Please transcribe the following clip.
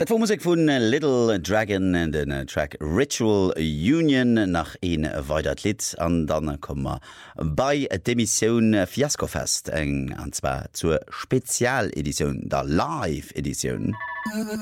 Dat war Musik vun Little Dragon en den Track Ritual Union nach een weitert Lied an dann kommmer bei d'Emissionioun Fiaskofest eng anzwer zur Spezialedition der Live-Edition.